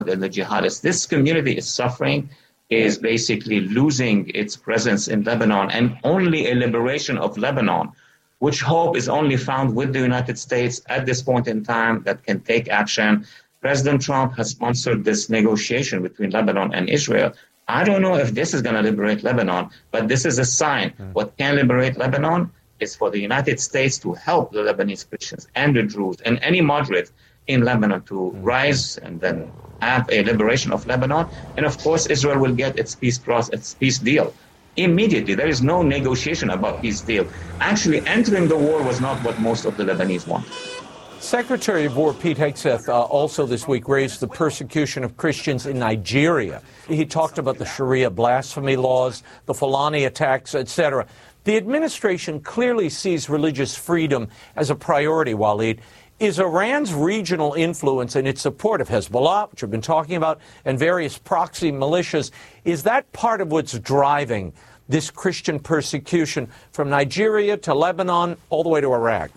and the jihadists. This community is suffering, is basically losing its presence in Lebanon, and only a liberation of Lebanon, which hope is only found with the United States at this point in time that can take action. President Trump has sponsored this negotiation between Lebanon and Israel. I don't know if this is going to liberate Lebanon, but this is a sign. What can liberate Lebanon is for the United States to help the Lebanese Christians and the Druze and any moderate in Lebanon to rise and then have a liberation of Lebanon. And of course, Israel will get its peace deal immediately. There is no negotiation about peace deal. Actually, entering the war was not what most of the Lebanese want. Secretary of War Pete Hegseth also this week raised the persecution of Christians in Nigeria. He talked about the Sharia blasphemy laws, the Fulani attacks, etc. The administration clearly sees religious freedom as a priority, Waleed. Is Iran's regional influence and its support of Hezbollah, which we've been talking about, and various proxy militias, is that part of what's driving this Christian persecution from Nigeria to Lebanon all the way to Iraq?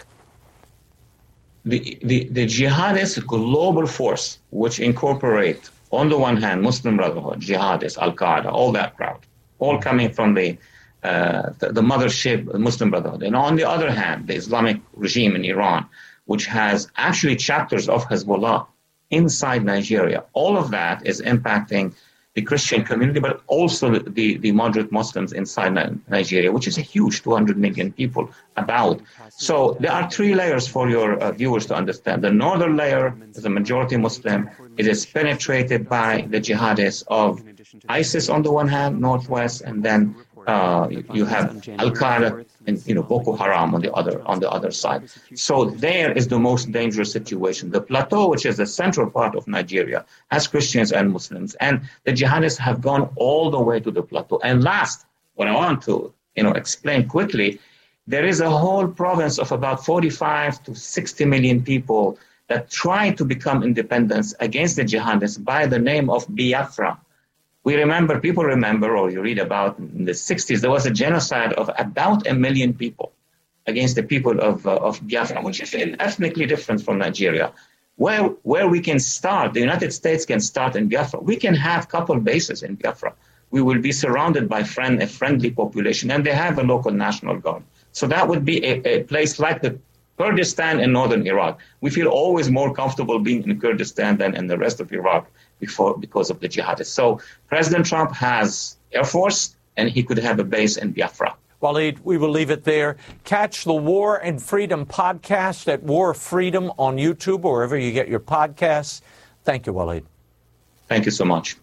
The jihadist global force, which incorporate, on the one hand, Muslim Brotherhood, jihadists, Al-Qaeda, all that crowd, all coming from the mothership, Muslim Brotherhood. And on the other hand, the Islamic regime in Iran, which has actually chapters of Hezbollah inside Nigeria. All of that is impacting the Christian community, but also the moderate Muslims inside Nigeria, which is a huge 200 million people about. So there are three layers for your viewers to understand. The northern layer is a majority Muslim. It is penetrated by the jihadists of ISIS on the one hand, northwest, and then you have Al-Qaeda and Boko Haram on the other side. So there is the most dangerous situation. The plateau, which is the central part of Nigeria, has Christians and Muslims, and the jihadists have gone all the way to the plateau. And last, what I want to explain quickly, there is a whole province of about 45 to 60 million people that try to become independent against the jihadists by the name of Biafra. People remember, or you read about in the 60s, there was a genocide of about 1 million people against the people of Biafra, which is ethnically different from Nigeria. Where we can start, the United States can start in Biafra. We can have couple bases in Biafra. We will be surrounded by a friendly population, and they have a local national guard. So that would be a place like the Kurdistan in northern Iraq. We feel always more comfortable being in Kurdistan than in the rest of Iraq because of the jihadists. So President Trump has Air Force, and he could have a base in Biafra. Waleed, we will leave it there. Catch the War and Freedom podcast at War Freedom on YouTube or wherever you get your podcasts. Thank you, Waleed. Thank you so much.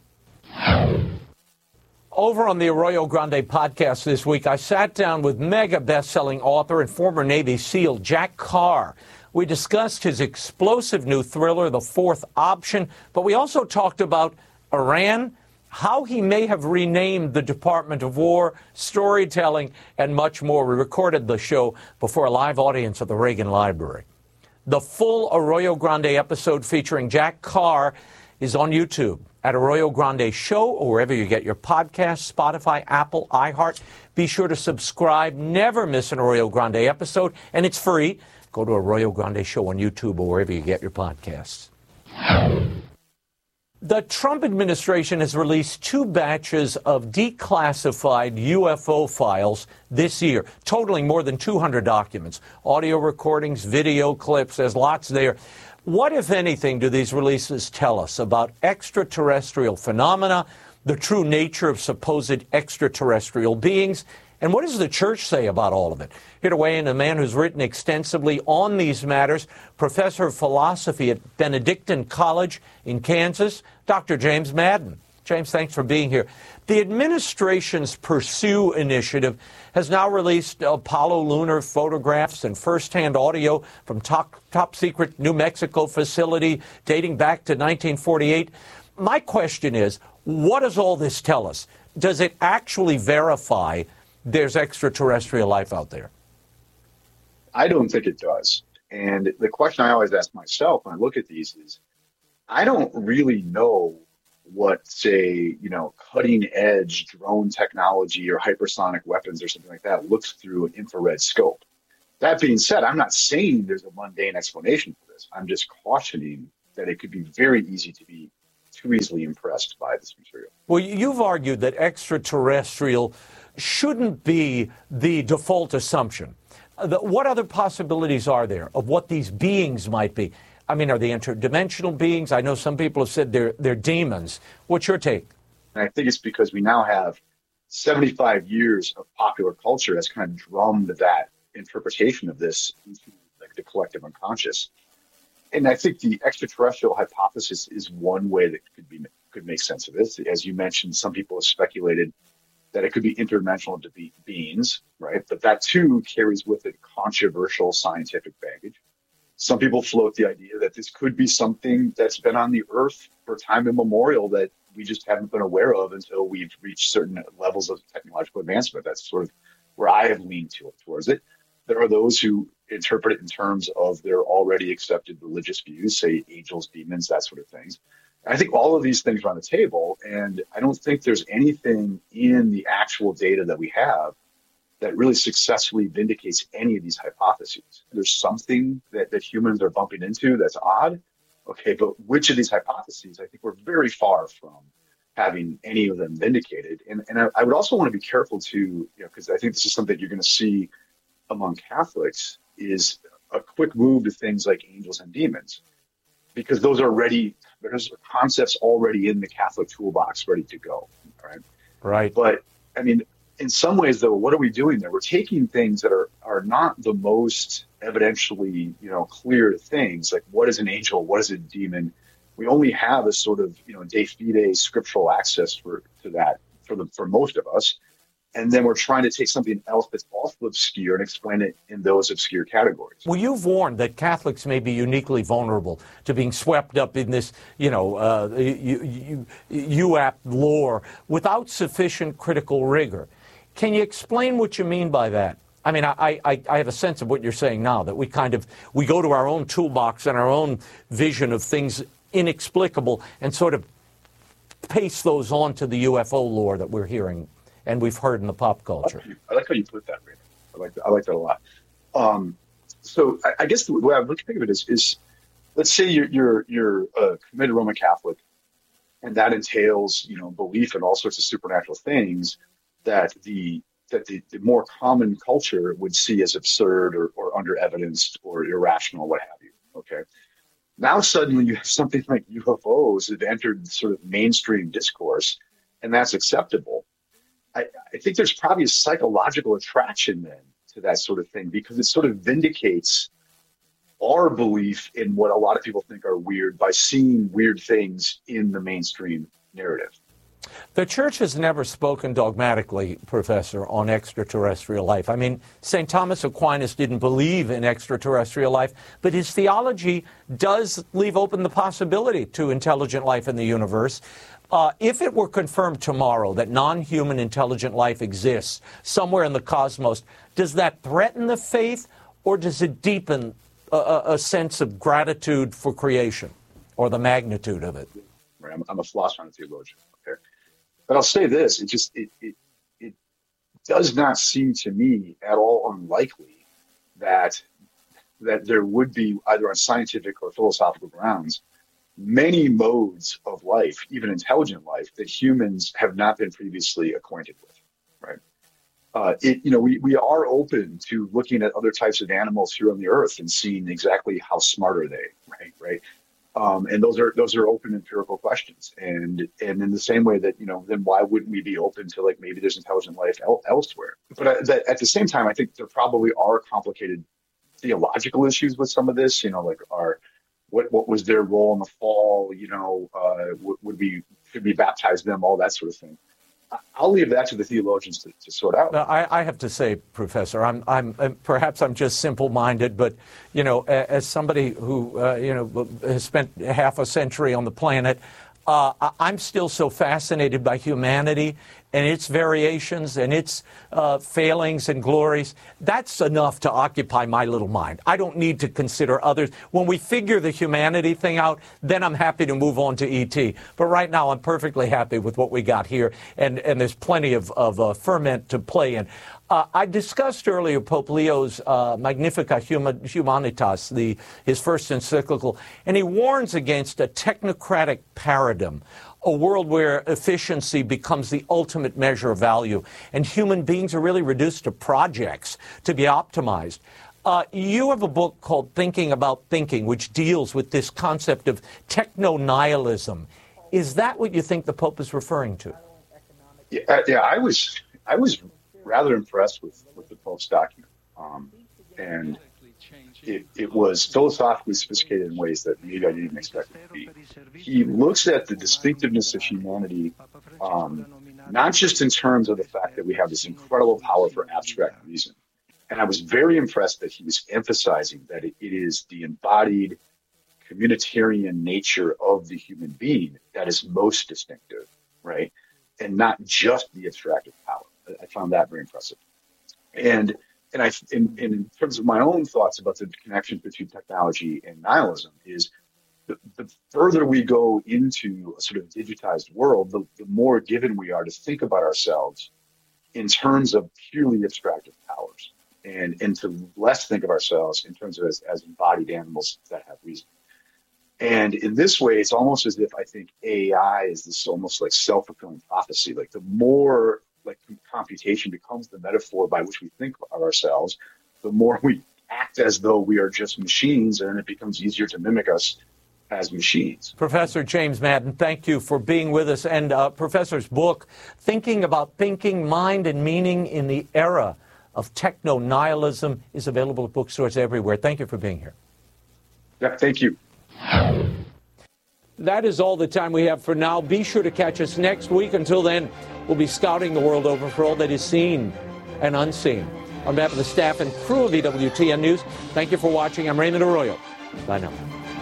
Over on the Arroyo Grande podcast this week, I sat down with mega best-selling author and former Navy SEAL Jack Carr. We discussed his explosive new thriller, The Fourth Option, but we also talked about Iran, how he may have renamed the Department of War, storytelling, and much more. We recorded the show before a live audience at the Reagan Library. The full Arroyo Grande episode featuring Jack Carr is on YouTube at Arroyo Grande Show or wherever you get your podcasts, Spotify, Apple, iHeart. Be sure to subscribe. Never miss an Arroyo Grande episode, and it's free. Go to Arroyo Grande Show on YouTube or wherever you get your podcasts. The Trump administration has released 2 batches of declassified UFO files this year, totaling more than 200 documents, audio recordings, video clips. There's lots there. What, if anything, do these releases tell us about extraterrestrial phenomena, the true nature of supposed extraterrestrial beings, and what does the church say about all of it? Here to weigh in, a man who's written extensively on these matters, professor of philosophy at Benedictine College in Kansas, Dr. James Madden. James, thanks for being here. The administration's Pursue initiative has now released Apollo lunar photographs and first-hand audio from top secret New Mexico facility dating back to 1948. My question is, what does all this tell us? Does it actually verify there's extraterrestrial life out there? I don't think it does. And the question I always ask myself when I look at these is, I don't really know what, say, cutting edge drone technology or hypersonic weapons or something like that looks through an infrared scope. That being said, I'm not saying there's a mundane explanation for this. I'm just cautioning that it could be very easy to be too easily impressed by this material. Well, you've argued that extraterrestrial shouldn't be the default assumption. What other possibilities are there of what these beings might be? I mean, are they interdimensional beings? I know some people have said they're demons. What's your take? And I think it's because we now have 75 years of popular culture has kind of drummed that interpretation of this into like the collective unconscious. And I think the extraterrestrial hypothesis is one way that could make sense of this. As you mentioned, some people have speculated that it could be interdimensional beings, right? But that too carries with it controversial scientific baggage. Some people float the idea that this could be something that's been on the Earth for time immemorial that we just haven't been aware of until we've reached certain levels of technological advancement. That's sort of where I have leaned towards it. There are those who interpret it in terms of their already accepted religious views, say angels, demons, that sort of things. I think all of these things are on the table, and I don't think there's anything in the actual data that we have that really successfully vindicates any of these hypotheses. There's something that humans are bumping into that's odd, okay, but which of these hypotheses? I think we're very far from having any of them vindicated. And I would also want to be careful too, because I think this is something you're going to see among Catholics, is a quick move to things like angels and demons, because there's concepts already in the Catholic toolbox ready to go, right? Right. But, I mean, in some ways, though, what are we doing there? We're taking things that are not the most evidentially, clear things, like what is an angel, what is a demon? We only have a sort of, de fide scriptural access to that for most of us. And then we're trying to take something else that's also obscure and explain it in those obscure categories. Well, you've warned that Catholics may be uniquely vulnerable to being swept up in this, UAP lore without sufficient critical rigor. Can you explain what you mean by that? I mean, I have a sense of what you're saying now, that we go to our own toolbox and our own vision of things inexplicable and sort of paste those onto the UFO lore that we're hearing and we've heard in the pop culture. I like how you put that, Raymond. I like that a lot. So I guess the way I look at it is let's say you're a committed Roman Catholic, and that entails belief in all sorts of supernatural things that the more common culture would see as absurd or under evidenced or irrational, what have you. Okay. Now suddenly you have something like UFOs that have entered sort of mainstream discourse, and that's acceptable. I think there's probably a psychological attraction then to that sort of thing, because it sort of vindicates our belief in what a lot of people think are weird by seeing weird things in the mainstream narrative. The church has never spoken dogmatically, Professor, on extraterrestrial life. I mean, St. Thomas Aquinas didn't believe in extraterrestrial life, but his theology does leave open the possibility to intelligent life in the universe. If it were confirmed tomorrow that non-human intelligent life exists somewhere in the cosmos, does that threaten the faith, or does it deepen a sense of gratitude for creation or the magnitude of it? Right. I'm a philosopher and a theologian. Okay. But I'll say this, it does not seem to me at all unlikely that there would be, either on scientific or philosophical grounds, many modes of life, even intelligent life, that humans have not been previously acquainted with, right? We are open to looking at other types of animals here on the earth and seeing exactly how smart are they, right? And those are open empirical questions. And in the same way that, then why wouldn't we be open to, like, maybe there's intelligent life elsewhere? But at the same time, I think there probably are complicated theological issues with some of this, what was their role in the fall? Should we baptize them? All that sort of thing. I'll leave that to the theologians to sort out. Now, I have to say, Professor, perhaps I'm just simple-minded, but as somebody who has spent half a century on the planet, I'm still so fascinated by humanity and its variations and its failings and glories, that's enough to occupy my little mind. I don't need to consider others. When we figure the humanity thing out, then I'm happy to move on to E.T. But right now, I'm perfectly happy with what we got here, and there's plenty of ferment to play in. I discussed earlier Pope Leo's Magnificat Humanitas, his first encyclical, and he warns against a technocratic paradigm, a world where efficiency becomes the ultimate measure of value, and human beings are really reduced to projects to be optimized. You have a book called Thinking About Thinking, which deals with this concept of techno-nihilism. Is that what you think the Pope is referring to? Yeah, I was rather impressed with the Pope's document, and it was philosophically sophisticated in ways that maybe I didn't expect it to be. He looks at the distinctiveness of humanity, not just in terms of the fact that we have this incredible power for abstract reason. And I was very impressed that he was emphasizing that it is the embodied communitarian nature of the human being that is most distinctive, right? And not just the abstractive power. I found that very impressive. And in terms of my own thoughts about the connection between technology and nihilism is the further we go into a sort of digitized world, the more given we are to think about ourselves in terms of purely abstractive powers, and to less think of ourselves in terms of as embodied animals that have reason. And in this way, it's almost as if I think AI is this almost like self-fulfilling prophecy. Like the more like computation becomes the metaphor by which we think of ourselves, the more we act as though we are just machines, and it becomes easier to mimic us as machines. Professor James Madden, thank you for being with us. And Professor's book, Thinking About Thinking, Mind and Meaning in the Era of Techno-Nihilism, is available at bookstores everywhere. Thank you for being here. Yeah, thank you. That is all the time we have for now. Be sure to catch us next week. Until then, we'll be scouting the world over for all that is seen and unseen. On behalf of the staff and crew of EWTN News, thank you for watching. I'm Raymond Arroyo. Bye now.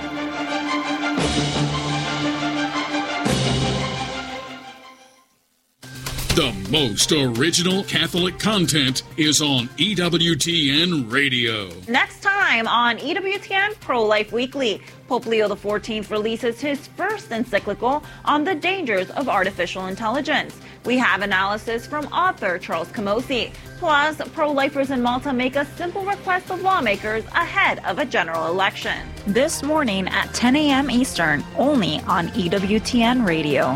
The most original Catholic content is on EWTN Radio. Next time on EWTN Pro-Life Weekly, Pope Leo XIV releases his first encyclical on the dangers of artificial intelligence. We have analysis from author Charles Camosy. Plus, pro-lifers in Malta make a simple request of lawmakers ahead of a general election. This morning at 10 a.m. Eastern, only on EWTN Radio.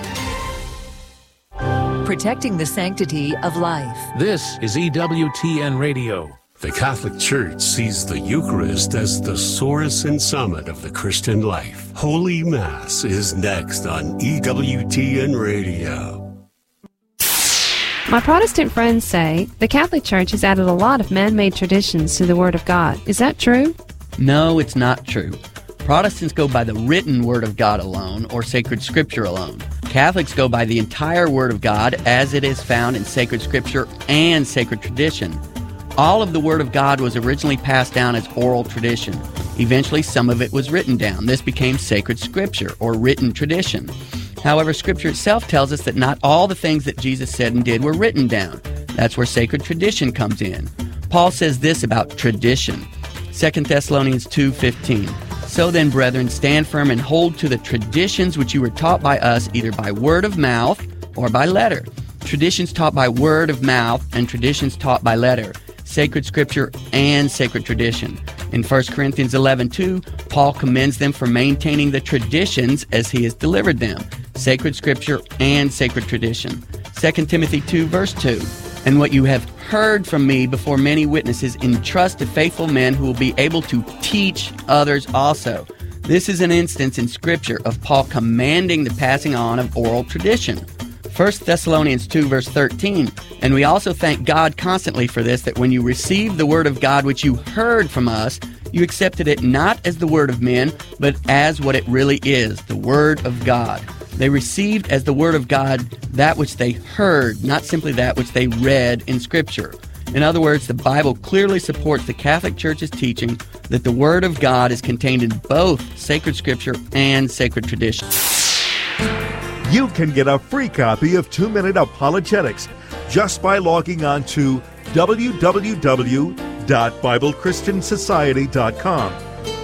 Protecting the sanctity of life. This is EWTN Radio. The Catholic Church sees the Eucharist as the source and summit of the Christian life. Holy Mass is next on EWTN Radio. My Protestant friends say the Catholic Church has added a lot of man-made traditions to the Word of God. Is that true? No, it's not true. Protestants go by the written Word of God alone, or sacred Scripture alone. Catholics go by the entire Word of God as it is found in sacred Scripture and sacred tradition. All of the Word of God was originally passed down as oral tradition. Eventually, some of it was written down. This became sacred Scripture, or written tradition. However, Scripture itself tells us that not all the things that Jesus said and did were written down. That's where sacred tradition comes in. Paul says this about tradition. 2 Thessalonians 2:15. So then, brethren, stand firm and hold to the traditions which you were taught by us, either by word of mouth or by letter. Traditions taught by word of mouth and traditions taught by letter. Sacred Scripture and sacred tradition. In 1 Corinthians 11:2, Paul commends them for maintaining the traditions as he has delivered them. Sacred Scripture and sacred tradition. 2 Timothy 2, verse 2. And what you have heard from me before many witnesses, entrust to faithful men who will be able to teach others also. This is an instance in Scripture of Paul commanding the passing on of oral tradition. 1 Thessalonians 2, verse 13. And we also thank God constantly for this, that when you received the word of God which you heard from us, you accepted it not as the word of men, but as what it really is, the word of God. They received as the word of God that which they heard, not simply that which they read in Scripture. In other words, the Bible clearly supports the Catholic Church's teaching that the word of God is contained in both sacred Scripture and sacred tradition. You can get a free copy of 2 Minute Apologetics just by logging on to www.BibleChristiansociety.com.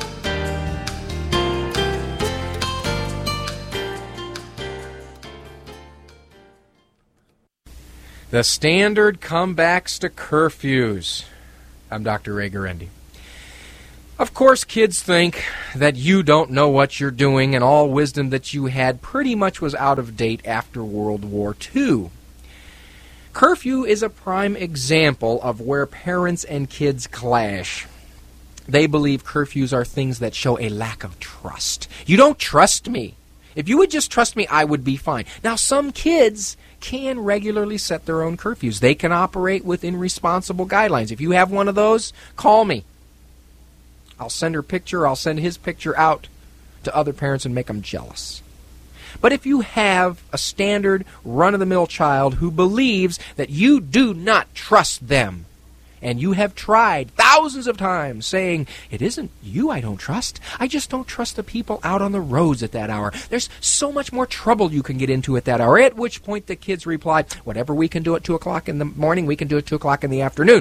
The standard comebacks to curfews. I'm Dr. Ray Guarendi. Of course, kids think that you don't know what you're doing, and all wisdom that you had pretty much was out of date after World War II. Curfew is a prime example of where parents and kids clash. They believe curfews are things that show a lack of trust. You don't trust me. If you would just trust me, I would be fine. Now, some kids can regularly set their own curfews. They can operate within responsible guidelines. If you have one of those, call me. I'll send her picture, I'll send his picture out to other parents and make them jealous. But if you have a standard run-of-the-mill child who believes that you do not trust them, and you have tried thousands of times saying, it isn't you I don't trust, I just don't trust the people out on the roads at that hour. There's so much more trouble you can get into at that hour. At which point the kids reply, whatever we can do at 2 o'clock in the morning, we can do at 2 o'clock in the afternoon.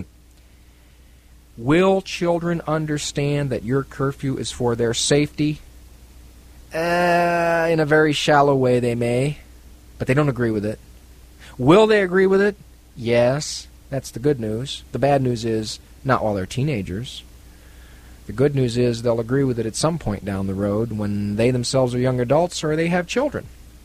Will children understand that your curfew is for their safety? In a very shallow way they may, but they don't agree with it. Will they agree with it? Yes. That's the good news. The bad news is, not while they're teenagers. The good news is they'll agree with it at some point down the road when they themselves are young adults or they have children.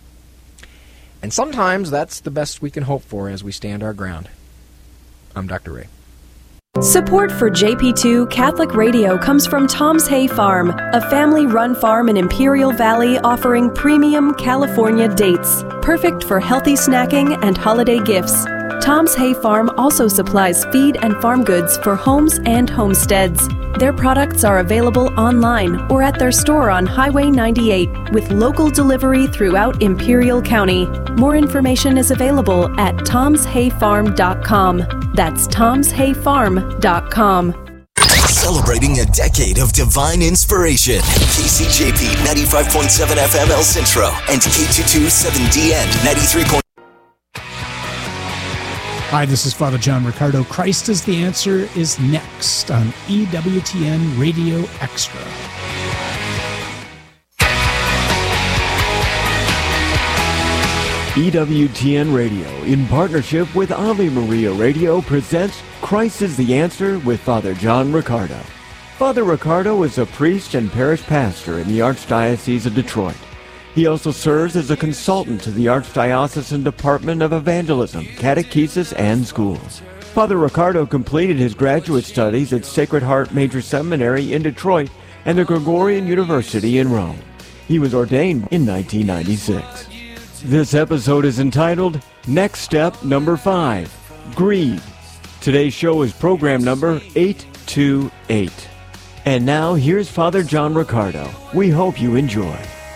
And sometimes that's the best we can hope for as we stand our ground. I'm Dr. Ray. Support for JP2 Catholic Radio comes from Tom's Hay Farm, a family-run farm in Imperial Valley offering premium California dates, perfect for healthy snacking and holiday gifts. Tom's Hay Farm also supplies feed and farm goods for homes and homesteads. Their products are available online or at their store on Highway 98 with local delivery throughout Imperial County. More information is available at tomshayfarm.com. That's tomshayfarm.com. Celebrating a decade of divine inspiration. KCJP 95.7 FM El Centro and K22 7DN 93. Hi, this is Father John Riccardo. Christ is the Answer is next on EWTN Radio Extra. EWTN Radio, in partnership with Ave Maria Radio, presents Christ is the Answer with Father John Riccardo. Father Riccardo is a priest and parish pastor in the Archdiocese of Detroit. He also serves as a consultant to the Archdiocesan Department of Evangelism, Catechesis, and Schools. Father Riccardo completed his graduate studies at Sacred Heart Major Seminary in Detroit and the Gregorian University in Rome. He was ordained in 1996. This episode is entitled Next Step Number 5, Greed. Today's show is program number 828. And now, here's Father John Riccardo. We hope you enjoy.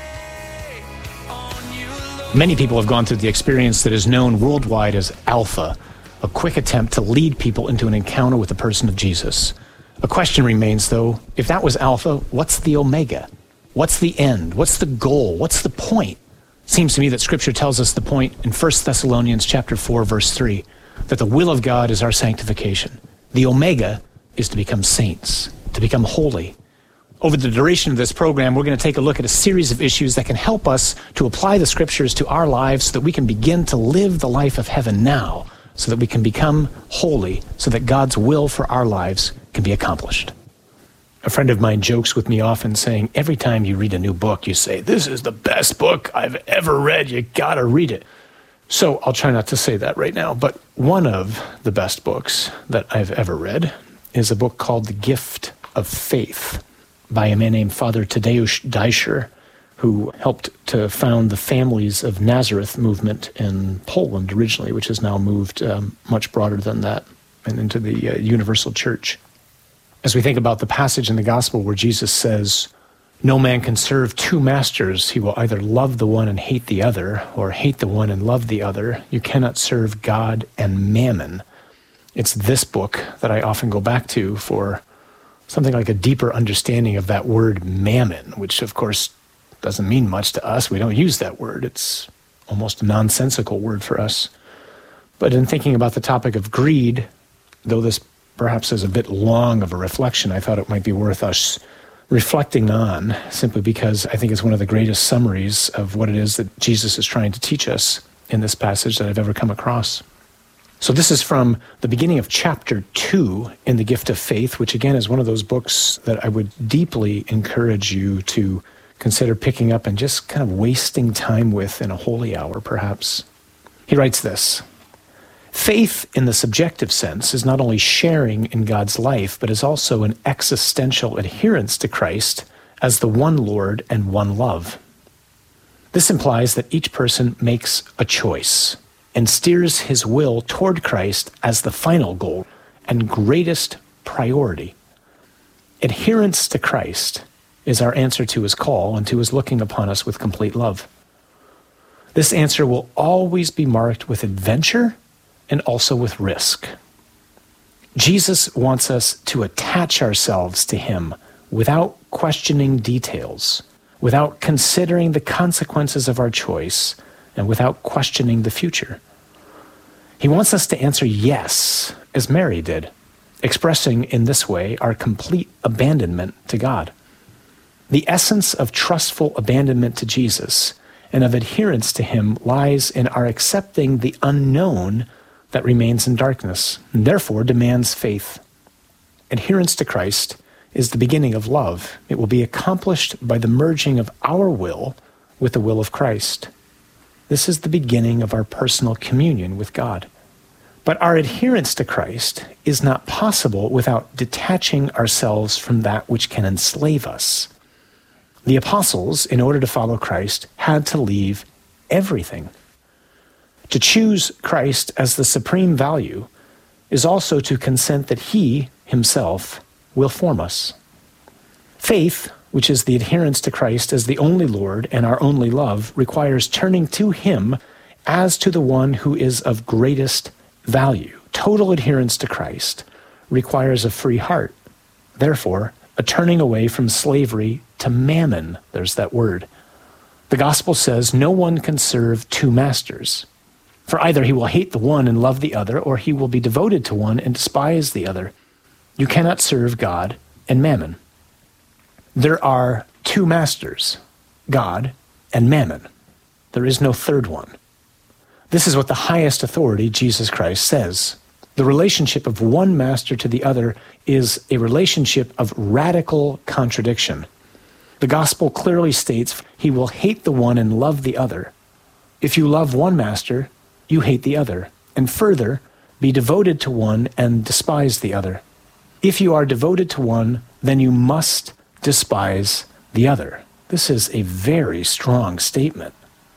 Many people have gone through the experience that is known worldwide as Alpha, a quick attempt to lead people into an encounter with the person of Jesus. A question remains, though, if that was Alpha, what's the Omega? What's the end? What's the goal? What's the point? It seems to me that Scripture tells us the point in 1 Thessalonians chapter 4, verse 3, that the will of God is our sanctification. The Omega is to become saints, to become holy. Over the duration of this program, we're going to take a look at a series of issues that can help us to apply the Scriptures to our lives so that we can begin to live the life of heaven now, so that we can become holy, so that God's will for our lives can be accomplished. A friend of mine jokes with me often saying, every time you read a new book, you say, this is the best book I've ever read. You gotta read it. So I'll try not to say that right now, but one of the best books that I've ever read is a book called The Gift of Faith by a man named Father Tadeusz Deischer, who helped to found the Families of Nazareth movement in Poland originally, which has now moved much broader than that and into the universal church. As we think about the passage in the gospel where Jesus says, no man can serve two masters. He will either love the one and hate the other, or hate the one and love the other. You cannot serve God and mammon. It's this book that I often go back to for something like a deeper understanding of that word mammon, which of course doesn't mean much to us. We don't use that word. It's almost a nonsensical word for us. But in thinking about the topic of greed, though this perhaps is a bit long of a reflection, I thought it might be worth us reflecting on, simply because I think it's one of the greatest summaries of what it is that Jesus is trying to teach us in this passage that I've ever come across. So this is from the beginning of chapter 2 in The Gift of Faith, which again is one of those books that I would deeply encourage you to consider picking up and just kind of wasting time with in a holy hour, perhaps. He writes this: faith in the subjective sense is not only sharing in God's life, but is also an existential adherence to Christ as the one Lord and one love. This implies that each person makes a choice and steers his will toward Christ as the final goal and greatest priority. Adherence to Christ is our answer to his call and to his looking upon us with complete love. This answer will always be marked with adventure and also with risk. Jesus wants us to attach ourselves to him without questioning details, without considering the consequences of our choice, and without questioning the future. He wants us to answer yes, as Mary did, expressing in this way our complete abandonment to God. The essence of trustful abandonment to Jesus and of adherence to him lies in our accepting the unknown that remains in darkness, and therefore demands faith. Adherence to Christ is the beginning of love. It will be accomplished by the merging of our will with the will of Christ. This is the beginning of our personal communion with God. But our adherence to Christ is not possible without detaching ourselves from that which can enslave us. The apostles, in order to follow Christ, had to leave everything. To choose Christ as the supreme value is also to consent that he himself will form us. Faith, which is the adherence to Christ as the only Lord and our only love, requires turning to him as to the one who is of greatest value. Total adherence to Christ requires a free heart. Therefore, a turning away from slavery to mammon. There's that word. The gospel says no one can serve two masters. For either he will hate the one and love the other, or he will be devoted to one and despise the other. You cannot serve God and mammon. There are two masters, God and mammon. There is no third one. This is what the highest authority, Jesus Christ, says. The relationship of one master to the other is a relationship of radical contradiction. The gospel clearly states he will hate the one and love the other. If you love one master, you hate the other, and further, be devoted to one and despise the other. If you are devoted to one, then you must despise the other. This is a very strong statement.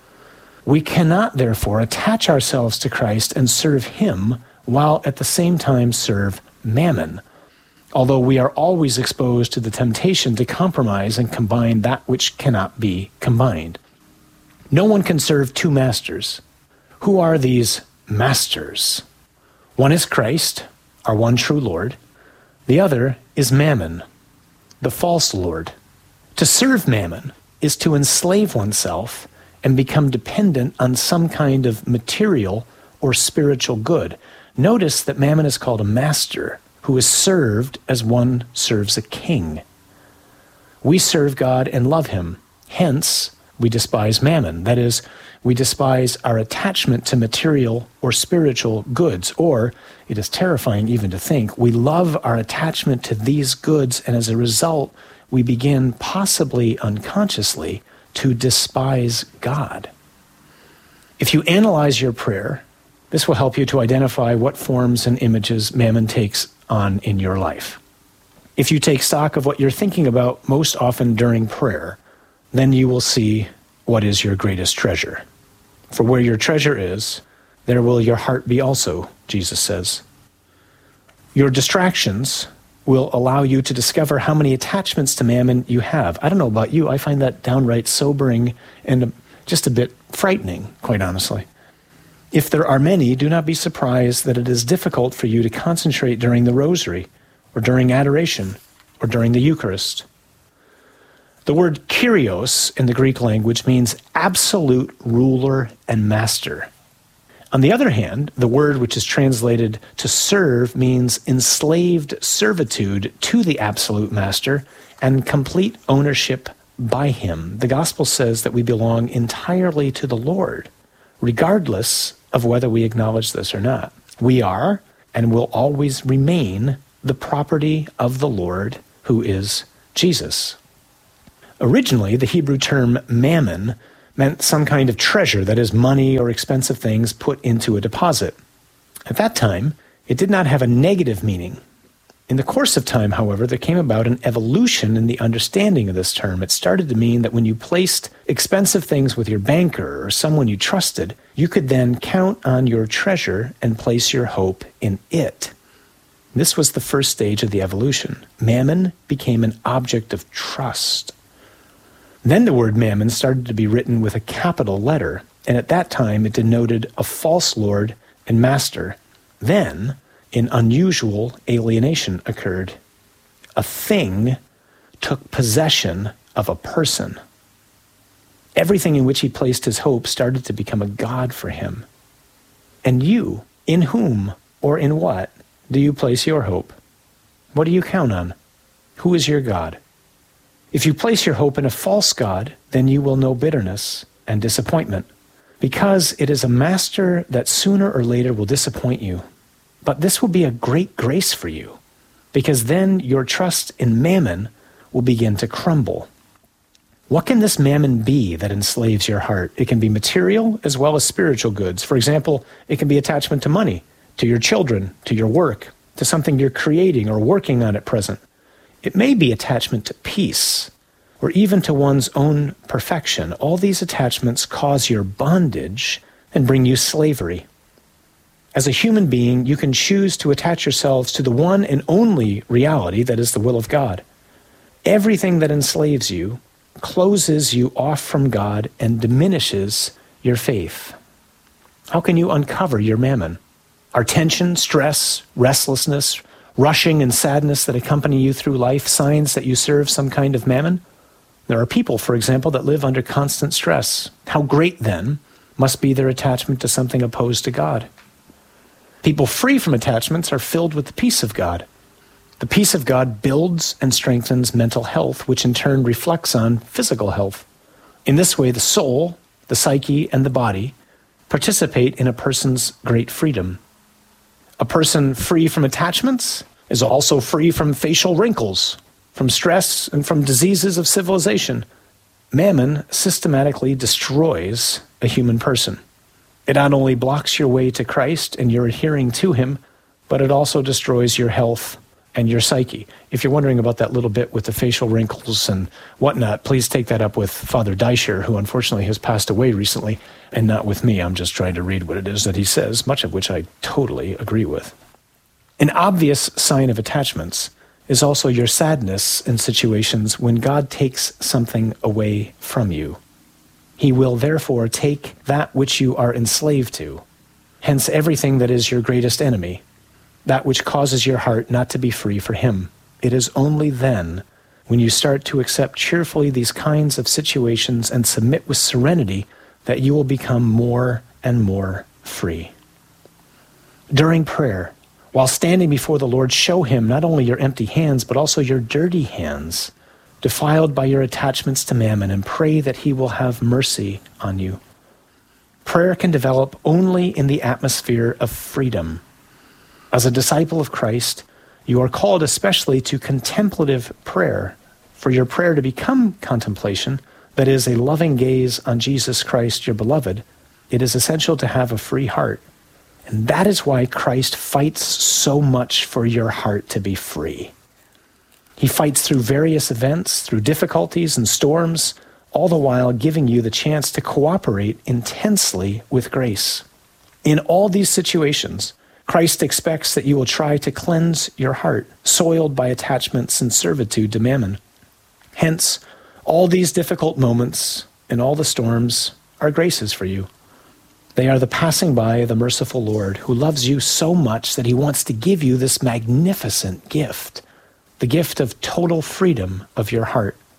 We cannot, therefore, attach ourselves to Christ and serve him while at the same time serve mammon, although we are always exposed to the temptation to compromise and combine that which cannot be combined. No one can serve two masters. Who are these masters? One is Christ, our one true Lord. The other is Mammon, the false Lord. To serve Mammon is to enslave oneself and become dependent on some kind of material or spiritual good. Notice that Mammon is called a master who is served as one serves a king. We serve God and love him. Hence, we despise Mammon. That is, we despise our attachment to material or spiritual goods, or, it is terrifying even to think, we love our attachment to these goods, and as a result, we begin, possibly unconsciously, to despise God. If you analyze your prayer, this will help you to identify what forms and images Mammon takes on in your life. If you take stock of what you're thinking about most often during prayer, then you will see what is your greatest treasure. For where your treasure is, there will your heart be also, Jesus says. Your distractions will allow you to discover how many attachments to Mammon you have. I don't know about you, I find that downright sobering and just a bit frightening, quite honestly. If there are many, do not be surprised that it is difficult for you to concentrate during the rosary, or during adoration, or during the Eucharist. The word Kyrios in the Greek language means absolute ruler and master. On the other hand, the word which is translated to serve means enslaved servitude to the absolute master and complete ownership by him. The gospel says that we belong entirely to the Lord, regardless of whether we acknowledge this or not. We are and will always remain the property of the Lord, who is Jesus. Originally, the Hebrew term mammon meant some kind of treasure, that is, money or expensive things put into a deposit. At that time, it did not have a negative meaning. In the course of time, however, there came about an evolution in the understanding of this term. It started to mean that when you placed expensive things with your banker or someone you trusted, you could then count on your treasure and place your hope in it. This was the first stage of the evolution. Mammon became an object of trust. Then the word mammon started to be written with a capital letter, and at that time it denoted a false lord and master. Then an unusual alienation occurred. A thing took possession of a person. Everything in which he placed his hope started to become a god for him. And you, in whom or in what do you place your hope? What do you count on? Who is your God? If you place your hope in a false god, then you will know bitterness and disappointment, because it is a master that sooner or later will disappoint you. But this will be a great grace for you, because then your trust in mammon will begin to crumble. What can this mammon be that enslaves your heart? It can be material as well as spiritual goods. For example, it can be attachment to money, to your children, to your work, to something you're creating or working on at present. It may be attachment to peace, or even to one's own perfection. All these attachments cause your bondage and bring you slavery. As a human being, you can choose to attach yourselves to the one and only reality that is the will of God. Everything that enslaves you closes you off from God and diminishes your faith. How can you uncover your mammon? Are tension, stress, restlessness, rushing and sadness that accompany you through life signs that you serve some kind of mammon? There are people, for example, that live under constant stress. How great, then, must be their attachment to something opposed to God? People free from attachments are filled with the peace of God. The peace of God builds and strengthens mental health, which in turn reflects on physical health. In this way, the soul, the psyche, and the body participate in a person's great freedom. A person free from attachments is also free from facial wrinkles, from stress, and from diseases of civilization. Mammon systematically destroys a human person. It not only blocks your way to Christ and your adhering to him, but it also destroys your health and your psyche. If you're wondering about that little bit with the facial wrinkles and whatnot, please take that up with Father Deischer, who unfortunately has passed away recently, and not with me. I'm just trying to read what it is that he says, much of which I totally agree with. An obvious sign of attachments is also your sadness in situations when God takes something away from you. He will therefore take that which you are enslaved to, hence everything that is your greatest enemy, that which causes your heart not to be free for him. It is only then, when you start to accept cheerfully these kinds of situations and submit with serenity, that you will become more and more free. During prayer, while standing before the Lord, show him not only your empty hands, but also your dirty hands, defiled by your attachments to mammon, and pray that he will have mercy on you. Prayer can develop only in the atmosphere of freedom. As a disciple of Christ, you are called especially to contemplative prayer. For your prayer to become contemplation, that is, a loving gaze on Jesus Christ, your beloved, it is essential to have a free heart. And that is why Christ fights so much for your heart to be free. He fights through various events, through difficulties and storms, all the while giving you the chance to cooperate intensely with grace. In all these situations, Christ expects that you will try to cleanse your heart, soiled by attachments and servitude to mammon. Hence, all these difficult moments and all the storms are graces for you. They are the passing by of the merciful Lord, who loves you so much that he wants to give you this magnificent gift, the gift of total freedom of your heart.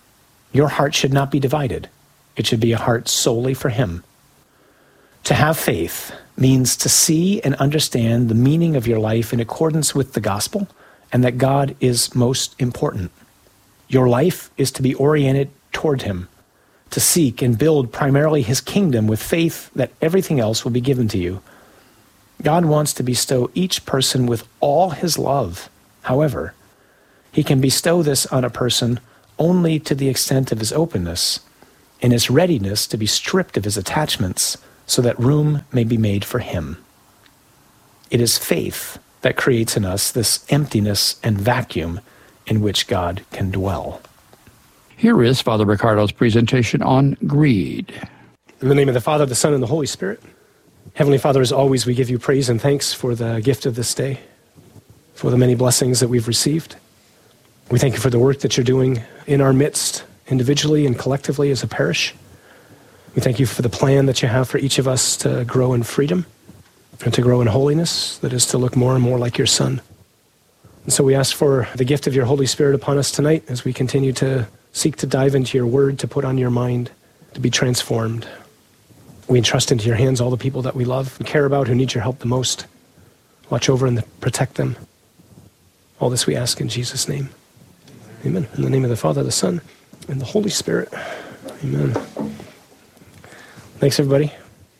Your heart should not be divided. It should be a heart solely for him. To have faith means to see and understand the meaning of your life in accordance with the gospel, and that God is most important. Your life is to be oriented toward him, to seek and build primarily his kingdom with faith that everything else will be given to you. God wants to bestow each person with all his love. However, he can bestow this on a person only to the extent of his openness and his readiness to be stripped of his attachments so that room may be made for him. It is faith that creates in us this emptiness and vacuum in which God can dwell. Here is Father Riccardo's presentation on greed. In the name of the Father, the Son, and the Holy Spirit. Heavenly Father, as always, we give you praise and thanks for the gift of this day, for the many blessings that we've received. We thank you for the work that you're doing in our midst, individually and collectively as a parish. We thank you for the plan that you have for each of us to grow in freedom and to grow in holiness, that is to look more and more like your Son. And so we ask for the gift of your Holy Spirit upon us tonight as we continue to seek to dive into your word, to put on your mind, to be transformed. We entrust into your hands all the people that we love and care about, who need your help the most. Watch over and protect them. All this we ask in Jesus' name. Amen. In the name of the Father, the Son, and the Holy Spirit. Amen. Thanks, everybody.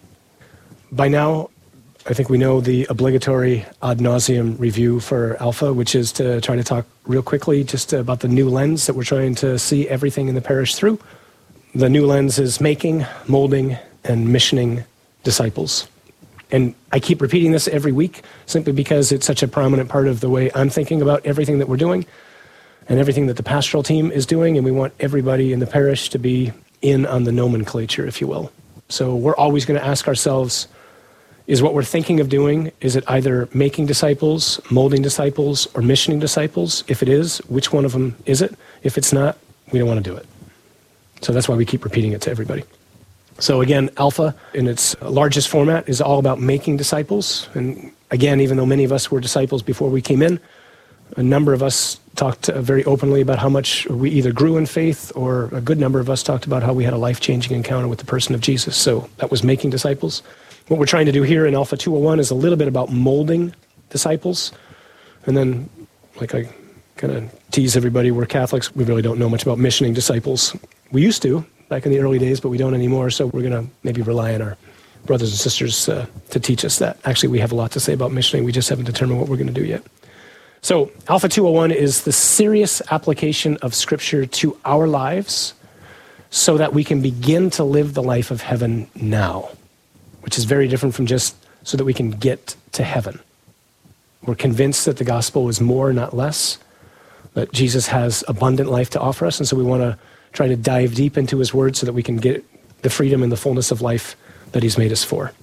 By now, I think we know the obligatory ad nauseum review for Alpha, which is to try to talk real quickly just about the new lens that we're trying to see everything in the parish through. The new lens is making, molding, and missioning disciples. And I keep repeating this every week simply because it's such a prominent part of the way I'm thinking about everything that we're doing and everything that the pastoral team is doing, and we want everybody in the parish to be in on the nomenclature, if you will. So we're always going to ask ourselves, is what we're thinking of doing, is it either making disciples, molding disciples, or missioning disciples? If it is, which one of them is it? If it's not, we don't want to do it. So that's why we keep repeating it to everybody. So again, Alpha, in its largest format, is all about making disciples. And again, even though many of us were disciples before we came in, a number of us talked very openly about how much we either grew in faith, or a good number of us talked about how we had a life-changing encounter with the person of Jesus. So that was making disciples. What we're trying to do here in Alpha 201 is a little bit about molding disciples. And then, like I kind of tease everybody, we're Catholics. We really don't know much about missioning disciples. We used to back in the early days, but we don't anymore. So we're going to maybe rely on our brothers and sisters to teach us that. Actually, we have a lot to say about missioning. We just haven't determined what we're going to do yet. So Alpha 201 is the serious application of Scripture to our lives so that we can begin to live the life of heaven now, which is very different from just so that we can get to heaven. We're convinced that the gospel is more, not less, that Jesus has abundant life to offer us, and so we want to try to dive deep into his word so that we can get the freedom and the fullness of life that he's made us for.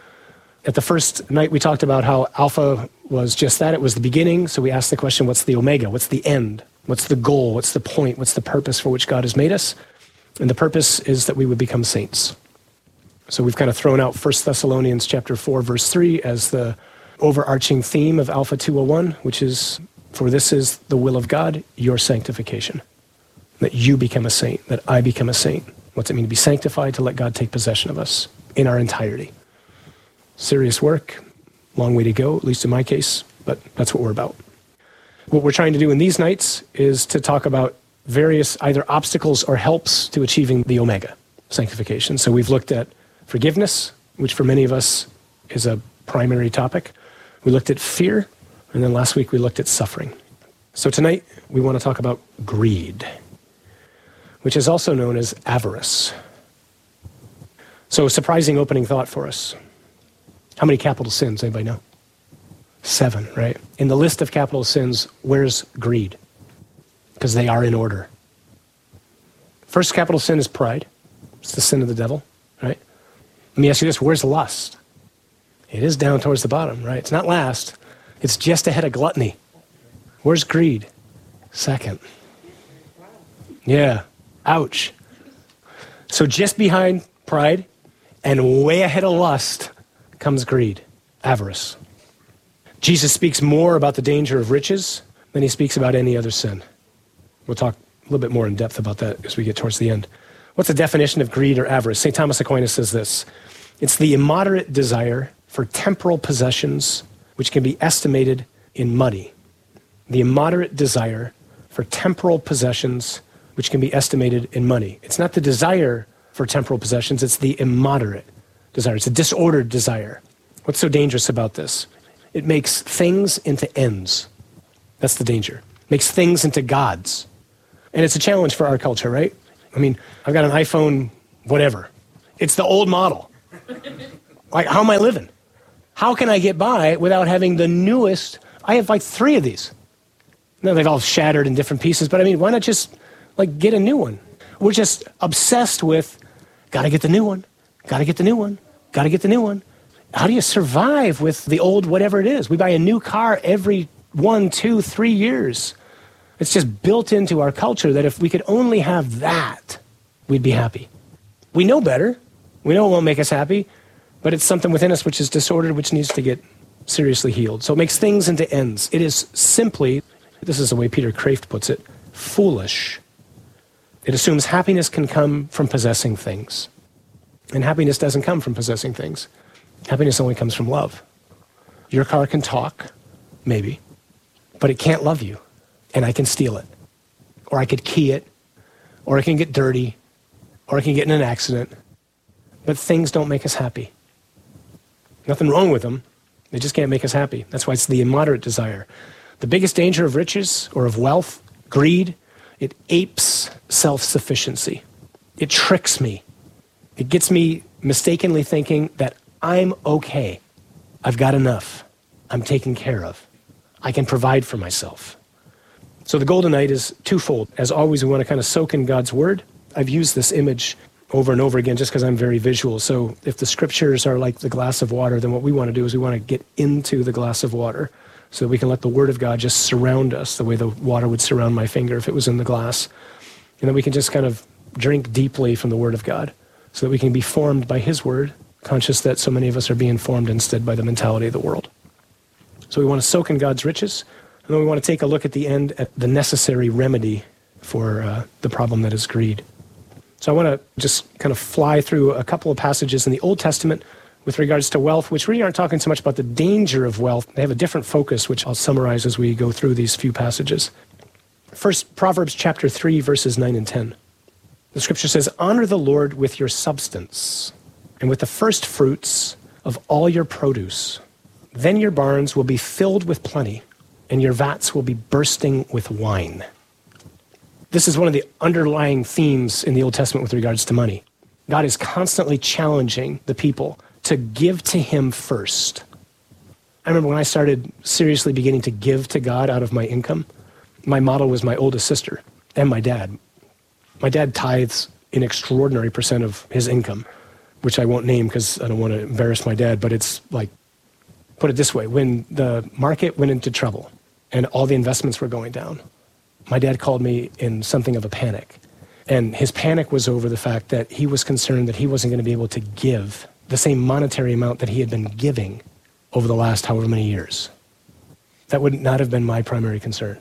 At the first night, we talked about how Alpha was just that. It was the beginning. So we asked the question, what's the Omega? What's the end? What's the goal? What's the point? What's the purpose for which God has made us? And the purpose is that we would become saints. So we've kind of thrown out 1 Thessalonians chapter 4, verse 3 as the overarching theme of Alpha 201, which is, for this is the will of God, your sanctification. That you become a saint, that I become a saint. What's it mean to be sanctified? To let God take possession of us in our entirety. Serious work, long way to go, at least in my case, but that's what we're about. What we're trying to do in these nights is to talk about various either obstacles or helps to achieving the Omega, sanctification. So we've looked at forgiveness, which for many of us is a primary topic. We looked at fear, and then last week we looked at suffering. So tonight we want to talk about greed, which is also known as avarice. So a surprising opening thought for us. How many capital sins? Anybody know? 7, right? In the list of capital sins, where's greed? Because they are in order. First capital sin is pride. It's the sin of the devil, right? Let me ask you this, where's lust? It is down towards the bottom, right? It's not last. It's just ahead of gluttony. Where's greed? Second. Yeah, ouch. So just behind pride and way ahead of lust comes greed, avarice. Jesus speaks more about the danger of riches than he speaks about any other sin. We'll talk little bit more in depth about that as we get towards the end. What's the definition of greed or avarice? St. Thomas Aquinas says this: it's the immoderate desire for temporal possessions which can be estimated in money. The immoderate desire for temporal possessions which can be estimated in money. It's not the desire for temporal possessions, it's the immoderate desire. It's a disordered desire. What's so dangerous about this? It makes things into ends. That's the danger. Makes things into gods. And it's a challenge for our culture, right? I mean, I've got an iPhone, whatever. It's the old model. Like, how am I living? How can I get by without having the newest? I have like 3 of these. Now, they've all shattered in different pieces, but I mean, why not just like get a new one? We're just obsessed with, gotta get the new one, gotta get the new one, gotta get the new one. How do you survive with the old whatever it is? We buy a new car every 1, 2, 3 years. It's just built into our culture that if we could only have that, we'd be happy. We know better. We know it won't make us happy, but it's something within us which is disordered, which needs to get seriously healed. So it makes things into ends. It is simply, this is the way Peter Kraft puts it, foolish. It assumes happiness can come from possessing things. And happiness doesn't come from possessing things. Happiness only comes from love. Your car can talk, maybe, but it can't love you. And I can steal it. Or I could key it. Or it can get dirty. Or it can get in an accident. But things don't make us happy. Nothing wrong with them. They just can't make us happy. That's why it's the immoderate desire. The biggest danger of riches or of wealth, greed, it apes self-sufficiency. It tricks me. It gets me mistakenly thinking that I'm okay. I've got enough. I'm taken care of. I can provide for myself. So the golden night is twofold. As always, we want to kind of soak in God's word. I've used this image over and over again just because I'm very visual. So if the scriptures are like the glass of water, then what we want to do is we want to get into the glass of water so that we can let the word of God just surround us the way the water would surround my finger if it was in the glass. And then we can just kind of drink deeply from the word of God so that we can be formed by his word, conscious that so many of us are being formed instead by the mentality of the world. So we want to soak in God's riches, and then we want to take a look at the end at the necessary remedy for the problem that is greed. So I want to just kind of fly through a couple of passages in the Old Testament with regards to wealth, which really aren't talking so much about the danger of wealth. They have a different focus, which I'll summarize as we go through these few passages. First, Proverbs chapter 3, verses 9 and 10. The scripture says, "Honor the Lord with your substance and with the first fruits of all your produce. Then your barns will be filled with plenty, and your vats will be bursting with wine." This is one of the underlying themes in the Old Testament with regards to money. God is constantly challenging the people to give to him first. I remember when I started seriously beginning to give to God out of my income, my model was my oldest sister and my dad. My dad tithes an extraordinary percent of his income, which I won't name because I don't want to embarrass my dad, but it's like, put it this way, when the market went into trouble and all the investments were going down, my dad called me in something of a panic. And his panic was over the fact that he was concerned that he wasn't going to be able to give the same monetary amount that he had been giving over the last however many years. That would not have been my primary concern.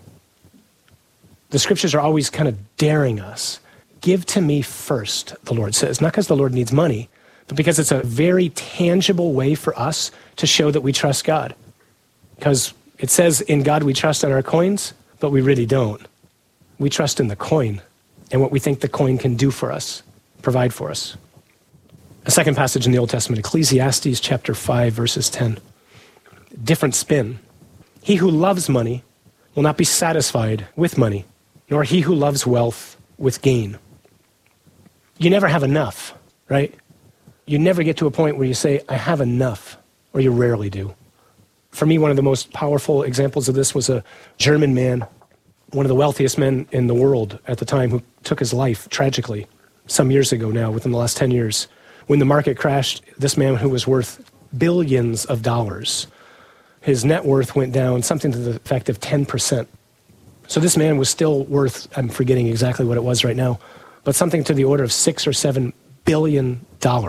The scriptures are always kind of daring us. Give to me first, the Lord says. Not because the Lord needs money, but because it's a very tangible way for us to show that we trust God. Because it says in God we trust on our coins, but we really don't. We trust in the coin and what we think the coin can do for us, provide for us. A second passage in the Old Testament, Ecclesiastes chapter 5, verses 10. Different spin. He who loves money will not be satisfied with money, nor he who loves wealth with gain. You never have enough, right? You never get to a point where you say, I have enough, or you rarely do. For me, one of the most powerful examples of this was a German man, one of the wealthiest men in the world at the time, who took his life tragically some years ago now, within the last 10 years. When the market crashed, this man who was worth billions of dollars, his net worth went down something to the effect of 10%. So this man was still worth, I'm forgetting exactly what it was right now, but something to the order of $6 or $7 billion.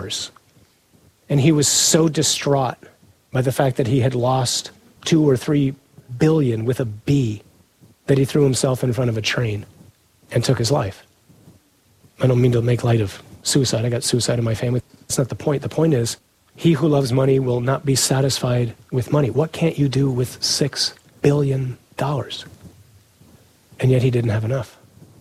And he was so distraught by the fact that he had lost 2 or 3 billion with a B that he threw himself in front of a train and took his life. I don't mean to make light of suicide. I got suicide in my family. That's not the point. The point is, he who loves money will not be satisfied with money. What can't you do with $6 billion? And yet he didn't have enough.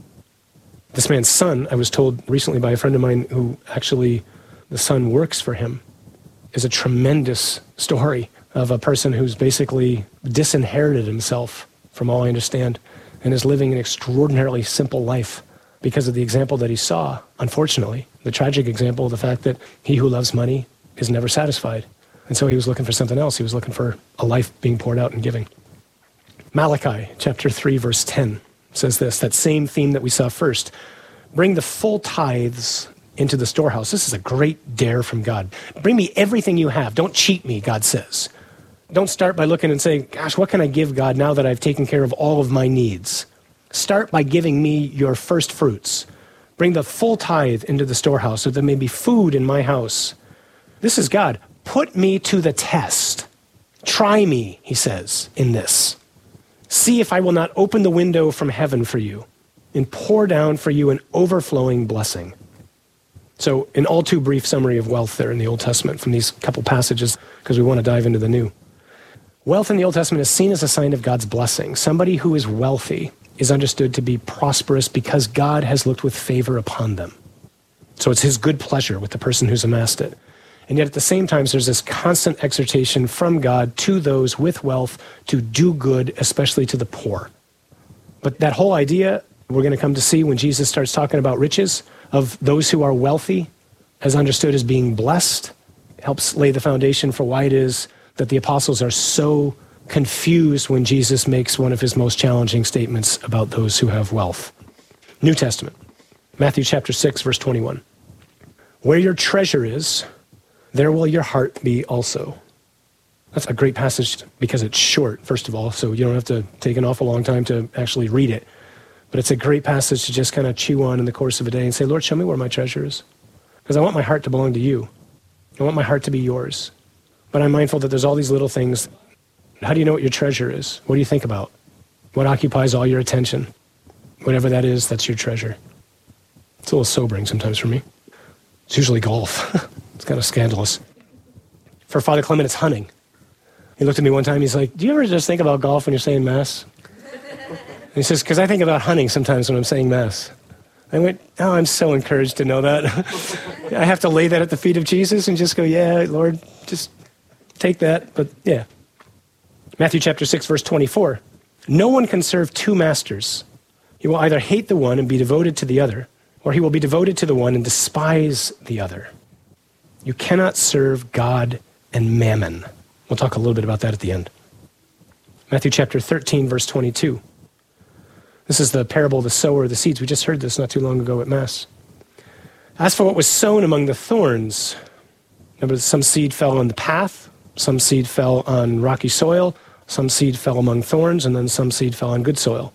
This man's son, I was told recently by a friend of mine who actually, the son works for him, is a tremendous story of a person who's basically disinherited himself, from all I understand, and is living an extraordinarily simple life because of the example that he saw, unfortunately, the tragic example of the fact that he who loves money is never satisfied. And so he was looking for something else. He was looking for a life being poured out and giving. Malachi chapter 3, verse 10 says this, that same theme that we saw first. Bring the full tithes into the storehouse. This is a great dare from God. Bring me everything you have. Don't cheat me, God says. Don't start by looking and saying, gosh, what can I give God now that I've taken care of all of my needs? Start by giving me your first fruits. Bring the full tithe into the storehouse so there may be food in my house. This is God. Put me to the test. Try me, he says, in this. See if I will not open the window from heaven for you and pour down for you an overflowing blessing. So an all too brief summary of wealth there in the Old Testament from these couple passages, because we want to dive into the New. Wealth in the Old Testament is seen as a sign of God's blessing. Somebody who is wealthy is understood to be prosperous because God has looked with favor upon them. So it's his good pleasure with the person who's amassed it. And yet at the same time, there's this constant exhortation from God to those with wealth to do good, especially to the poor. But that whole idea, we're going to come to see when Jesus starts talking about riches, of those who are wealthy, as understood as being blessed, helps lay the foundation for why it is that the apostles are so confused when Jesus makes one of his most challenging statements about those who have wealth. New Testament, Matthew chapter 6, verse 21. Where your treasure is, there will your heart be also. That's a great passage because it's short, first of all, so you don't have to take an awful long time to actually read it. But it's a great passage to just kind of chew on in the course of a day and say, Lord, show me where my treasure is. Because I want my heart to belong to you. I want my heart to be yours. But I'm mindful that there's all these little things. How do you know what your treasure is? What do you think about? What occupies all your attention? Whatever that is, that's your treasure. It's a little sobering sometimes for me. It's usually golf. It's kind of scandalous. For Father Clement, it's hunting. He looked at me one time, he's like, do you ever just think about golf when you're saying Mass? And he says, because I think about hunting sometimes when I'm saying Mass. I went, oh, I'm so encouraged to know that. I have to lay that at the feet of Jesus and just go, yeah, Lord, just take that. But yeah. Matthew chapter 6, verse 24. No one can serve two masters. He will either hate the one and be devoted to the other, or he will be devoted to the one and despise the other. You cannot serve God and mammon. We'll talk a little bit about that at the end. Matthew chapter 13, verse 22. This is the parable of the sower of the seeds. We just heard this not too long ago at Mass. As for what was sown among the thorns, remember, some seed fell on the path, some seed fell on rocky soil, some seed fell among thorns, and then some seed fell on good soil.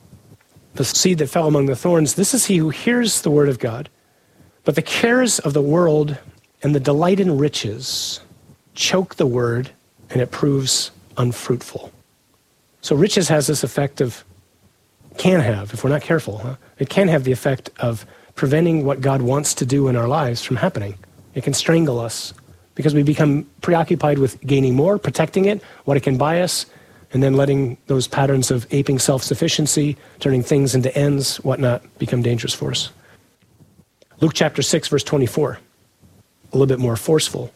The seed that fell among the thorns, this is he who hears the word of God, but the cares of the world and the delight in riches choke the word, and it proves unfruitful. So riches has this effect of, can have, if we're not careful, it can have the effect of preventing what God wants to do in our lives from happening. It can strangle us because we become preoccupied with gaining more, protecting it, what it can buy us, and then letting those patterns of aping self-sufficiency, turning things into ends, whatnot, become dangerous for us. Luke chapter 6, verse 24, a little bit more forceful.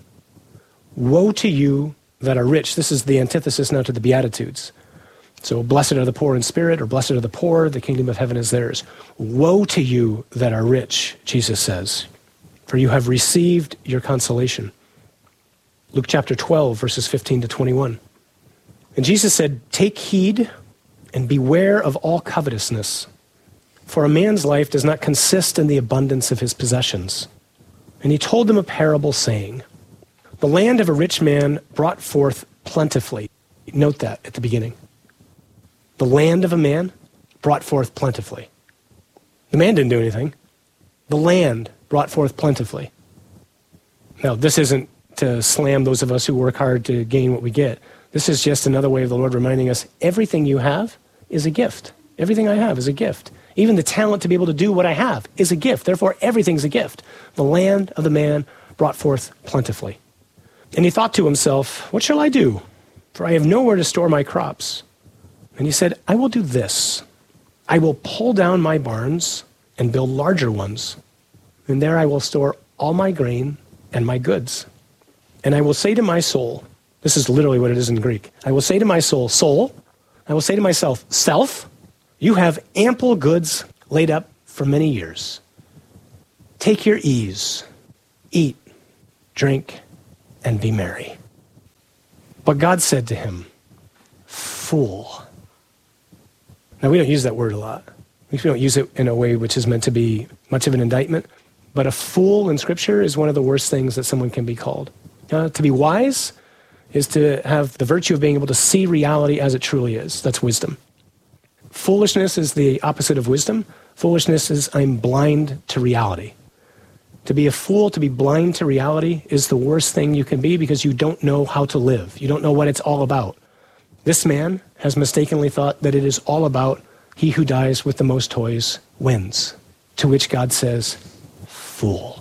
Woe to you that are rich. This is the antithesis now to the Beatitudes. So blessed are the poor in spirit, or blessed are the poor, the kingdom of heaven is theirs. Woe to you that are rich, Jesus says, for you have received your consolation. Luke chapter 12, verses 15 to 21. And Jesus said, take heed and beware of all covetousness, for a man's life does not consist in the abundance of his possessions. And he told them a parable saying, the land of a rich man brought forth plentifully. Note that at the beginning. The land of a man brought forth plentifully. The man didn't do anything. The land brought forth plentifully. Now, this isn't to slam those of us who work hard to gain what we get. This is just another way of the Lord reminding us, everything you have is a gift. Everything I have is a gift. Even the talent to be able to do what I have is a gift. Therefore, everything's a gift. The land of the man brought forth plentifully. And he thought to himself, what shall I do? For I have nowhere to store my crops. And he said, I will do this. I will pull down my barns and build larger ones. And there I will store all my grain and my goods. And I will say to my soul, this is literally what it is in Greek. I will say to my soul, soul, I will say to myself, self, you have ample goods laid up for many years. Take your ease, eat, drink, and be merry. But God said to him, fool. Now, we don't use that word a lot. We don't use it in a way which is meant to be much of an indictment. But a fool in Scripture is one of the worst things that someone can be called. To be wise is to have the virtue of being able to see reality as it truly is. That's wisdom. Foolishness is the opposite of wisdom. Foolishness is I'm blind to reality. To be a fool, to be blind to reality is the worst thing you can be because you don't know how to live. You don't know what it's all about. This man has mistakenly thought that it is all about he who dies with the most toys wins. To which God says, fool.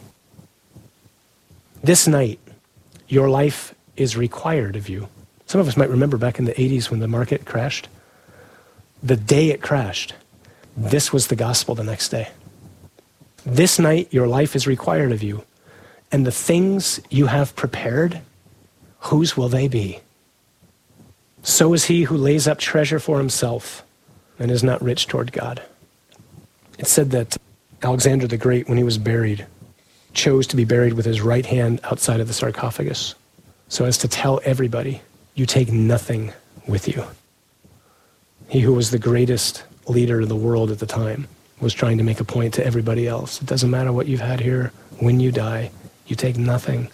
This night, your life is required of you. Some of us might remember back in the 80s when the market crashed. The day it crashed, this was the gospel the next day. This night, your life is required of you. And the things you have prepared, whose will they be? So is he who lays up treasure for himself and is not rich toward God. It's said that Alexander the Great, when he was buried, chose to be buried with his right hand outside of the sarcophagus, so as to tell everybody, you take nothing with you. He who was the greatest leader in the world at the time was trying to make a point to everybody else. It doesn't matter what you've had here. When you die, you take nothing.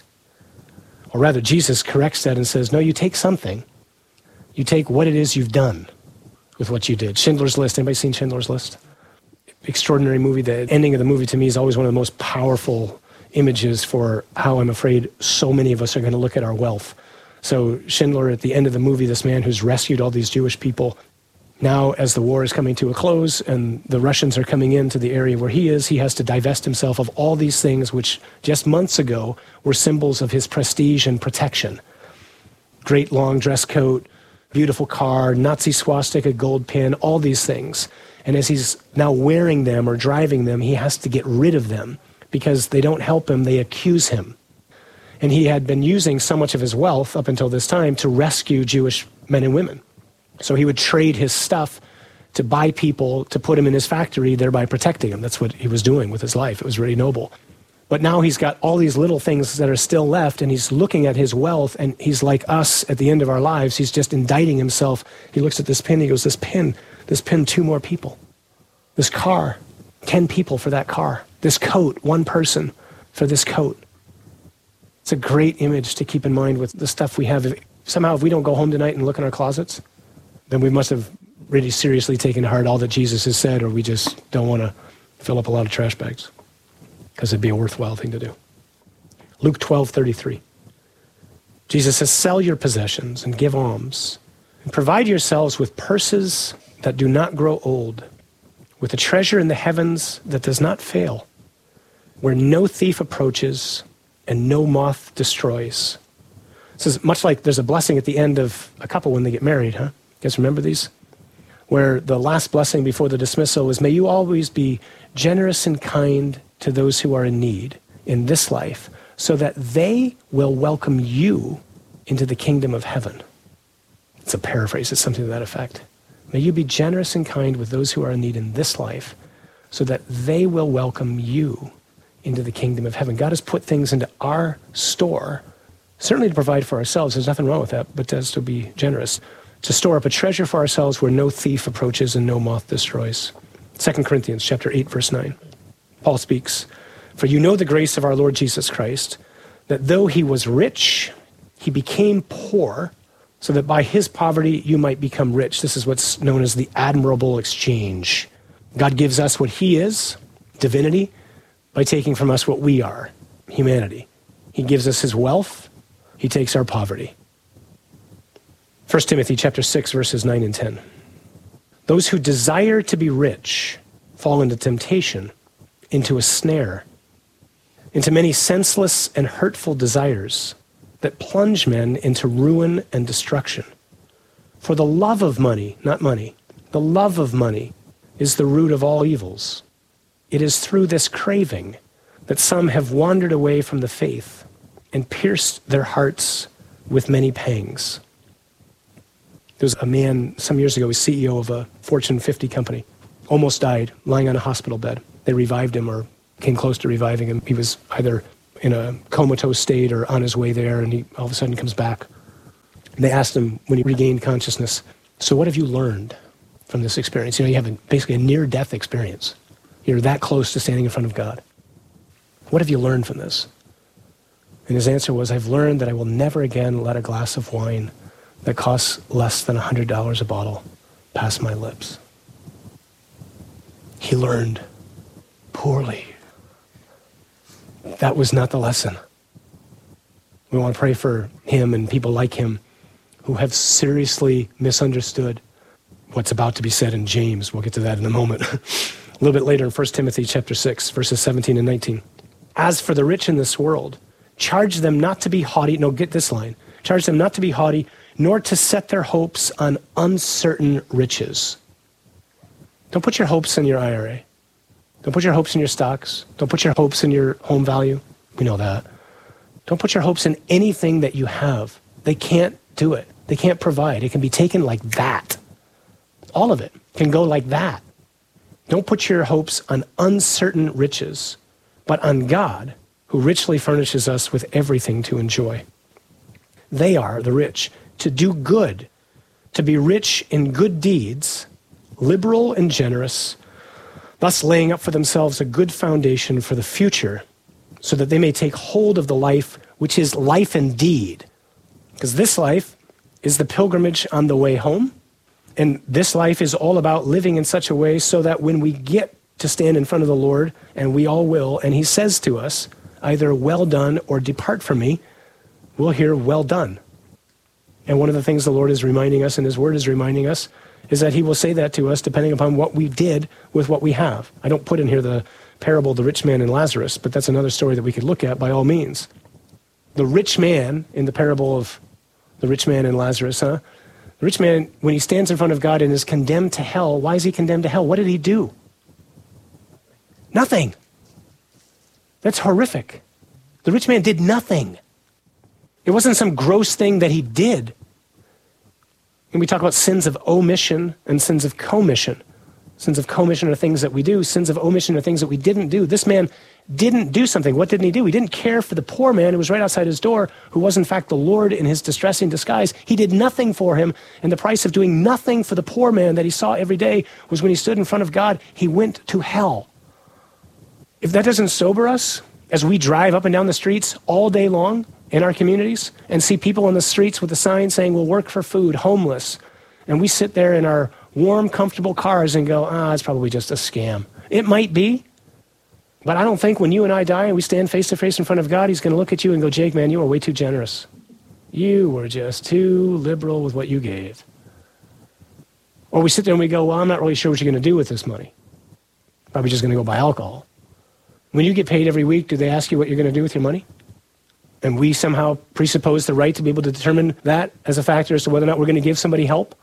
Or rather, Jesus corrects that and says, no, you take something. You take what it is you've done with what you did. Schindler's List. Anybody seen Schindler's List? Extraordinary movie. The ending of the movie to me is always one of the most powerful images for how I'm afraid so many of us are going to look at our wealth. So Schindler, at the end of the movie, this man who's rescued all these Jewish people, now as the war is coming to a close and the Russians are coming into the area where he is, he has to divest himself of all these things which just months ago were symbols of his prestige and protection. Great long dress coat, beautiful car, Nazi swastika, gold pin, all these things. And as he's now wearing them or driving them, he has to get rid of them because they don't help him, they accuse him. And he had been using so much of his wealth up until this time to rescue Jewish men and women. So he would trade his stuff to buy people to put him in his factory, thereby protecting him. That's what he was doing with his life. It was really noble. But now he's got all these little things that are still left, and he's looking at his wealth, and he's like us at the end of our lives. He's just indicting himself. He looks at this pin, he goes, this pin, 2 more people. This car, 10 people for that car. This coat, 1 person for this coat. It's a great image to keep in mind with the stuff we have. Somehow, if we don't go home tonight and look in our closets, then we must have really seriously taken to heart all that Jesus has said, or we just don't want to fill up a lot of trash bags, because it'd be a worthwhile thing to do. Luke 12:33. Jesus says, sell your possessions and give alms, and provide yourselves with purses that do not grow old, with a treasure in the heavens that does not fail, where no thief approaches and no moth destroys. This is much like there's a blessing at the end of a couple when they get married, huh? You guys remember these? Where the last blessing before the dismissal is, may you always be generous and kind to those who are in need in this life, so that they will welcome you into the kingdom of heaven. It's a paraphrase. It's something to that effect. May you be generous and kind with those who are in need in this life, so that they will welcome you into the kingdom of heaven. God has put things into our store, certainly to provide for ourselves. There's nothing wrong with that, but as to be generous, to store up a treasure for ourselves where no thief approaches and no moth destroys. 2 Corinthians chapter 8, verse 9. Paul speaks, for you know the grace of our Lord Jesus Christ, that though he was rich, he became poor, so that by his poverty you might become rich. This is what's known as the admirable exchange. God gives us what he is, divinity, by taking from us what we are, humanity. He gives us his wealth, he takes our poverty. 1 Timothy chapter 6, verses 9 and 10. Those who desire to be rich fall into temptation, into a snare, into many senseless and hurtful desires that plunge men into ruin and destruction. For the love of money, not money, the love of money is the root of all evils. It is through this craving that some have wandered away from the faith and pierced their hearts with many pangs. There was a man some years ago, he was CEO of a Fortune 50 company, almost died, lying on a hospital bed. They revived him or came close to reviving him. He was either in a comatose state or on his way there, and he all of a sudden comes back. They asked him when he regained consciousness, so what have you learned from this experience? You have basically a near-death experience. You're that close to standing in front of God. What have you learned from this? And his answer was, I've learned that I will never again let a glass of wine that costs less than $100 a bottle pass my lips. He learned poorly. That was not the lesson. We want to pray for him and people like him who have seriously misunderstood what's about to be said in James. We'll get to that in a moment. A little bit later in 1 Timothy chapter 6, verses 17 and 19. As for the rich in this world, charge them not to be haughty. No, get this line. Charge them not to be haughty, nor to set their hopes on uncertain riches. Don't put your hopes in your IRA. Don't put your hopes in your stocks. Don't put your hopes in your home value. We know that. Don't put your hopes in anything that you have. They can't do it. They can't provide. It can be taken like that. All of it can go like that. Don't put your hopes on uncertain riches, but on God, who richly furnishes us with everything to enjoy. They are, the rich, to do good, to be rich in good deeds, liberal and generous, thus laying up for themselves a good foundation for the future, so that they may take hold of the life which is life indeed. Because this life is the pilgrimage on the way home, and this life is all about living in such a way so that when we get to stand in front of the Lord, and we all will, and he says to us, either well done or depart from me, we'll hear well done. And one of the things the Lord is reminding us, and his word is reminding us, is that he will say that to us depending upon what we did with what we have. I don't put in here the parable of the rich man and Lazarus, but that's another story that we could look at by all means. The rich man in the parable of the rich man and Lazarus, The rich man, when he stands in front of God and is condemned to hell, why is he condemned to hell? What did he do? Nothing. That's horrific. The rich man did nothing. It wasn't some gross thing that he did. And we talk about sins of omission and sins of commission. Sins of commission are things that we do. Sins of omission are things that we didn't do. This man didn't do something. What didn't he do? He didn't care for the poor man who was right outside his door, who was in fact the Lord in his distressing disguise. He did nothing for him. And the price of doing nothing for the poor man that he saw every day was when he stood in front of God, he went to hell. If that doesn't sober us, as we drive up and down the streets all day long in our communities and see people on the streets with a sign saying, we'll work for food, homeless, and we sit there in our warm, comfortable cars and go, it's probably just a scam. It might be, but I don't think when you and I die and we stand face to face in front of God, he's going to look at you and go, Jake, man, you were way too generous. You were just too liberal with what you gave. Or we sit there and we go, well, I'm not really sure what you're going to do with this money. Probably just going to go buy alcohol. When you get paid every week, do they ask you what you're going to do with your money? And we somehow presuppose the right to be able to determine that as a factor as to whether or not we're going to give somebody help?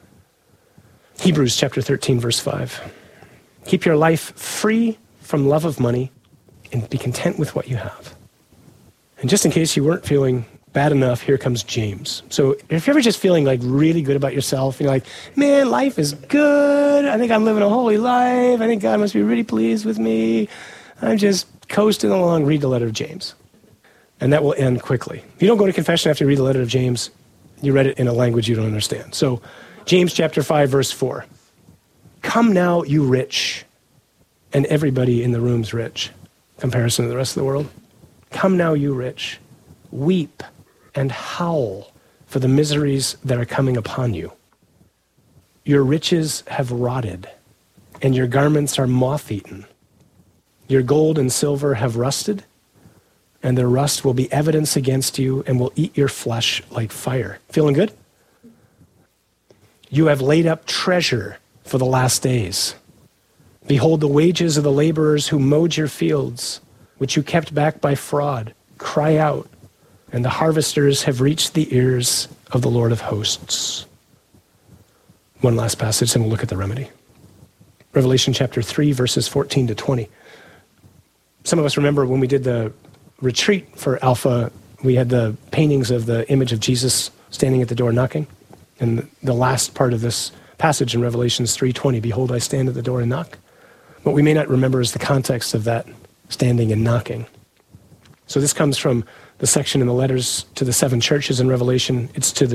Hebrews chapter 13, verse 5. Keep your life free from love of money and be content with what you have. And just in case you weren't feeling bad enough, here comes James. So if you're ever just feeling like really good about yourself, you're like, man, life is good. I think I'm living a holy life. I think God must be really pleased with me. I'm just coasting along. Read the letter of James. And that will end quickly. If you don't go to confession after you read the letter of James, you read it in a language you don't understand. So James chapter 5, verse 4. Come now, you rich, and everybody in the room's rich, comparison to the rest of the world. Come now, you rich, weep and howl for the miseries that are coming upon you. Your riches have rotted, and your garments are moth-eaten. Your gold and silver have rusted, and their rust will be evidence against you and will eat your flesh like fire. Feeling good? You have laid up treasure for the last days. Behold, the wages of the laborers who mowed your fields, which you kept back by fraud, cry out, and the harvesters have reached the ears of the Lord of hosts. One last passage, and we'll look at the remedy. Revelation chapter 3, verses 14 to 20. Some of us remember when we did the retreat for Alpha, we had the paintings of the image of Jesus standing at the door knocking. And the last part of this passage in Revelations 3:20, behold, I stand at the door and knock. What we may not remember is the context of that standing and knocking. So this comes from the section in the letters to the 7 churches in Revelation. It's to the